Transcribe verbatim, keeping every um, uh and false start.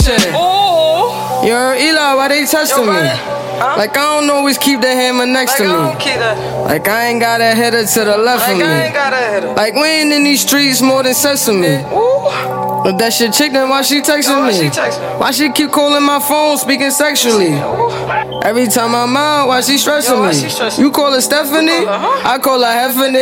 shit. Ooh. You heard Eli, why they testing me? Huh? Like I don't always keep the hammer next like to me. I don't keep that. Like I ain't got a header to the left Like of me. I ain't got a header. Like we ain't in these streets more than sesame. Ooh. But that shit chick, then why she texting Why me? she texting? Why she keep calling my phone, speaking sexually? Ooh. Every time I'm out, why she stressing Yo, why me? she stressing? You call her Stephanie? Uh-huh. I call her Heffany.